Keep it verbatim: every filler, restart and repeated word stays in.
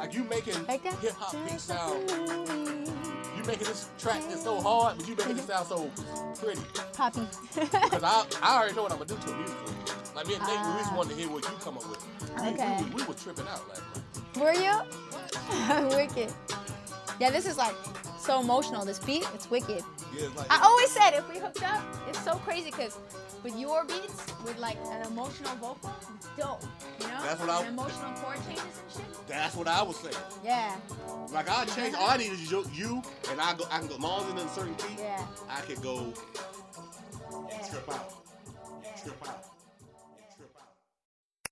Like you making Like that? hip hop beats sound. You making this track that's so hard, but you making it sound so pretty. Poppy. Because I, I already know what I'm gonna do to it musically. Like me and Nate, Ah. we just wanted to hear what you come up with. We, Okay. we, we, we were tripping out last night. Were you? Wicked. Yeah, this is like so emotional. This beat, it's wicked. Yeah, it's like, I always said if we hooked up, it's so crazy because with your beats, with like an emotional vocal, it's dope. You know? That's what I- and emotional chord changes and shit. that's what I was saying. Yeah. Like I change, all I need is you, you and I go. I can go. As long as it's in a certain key, Yeah. I could go Yeah. trip out, trip out.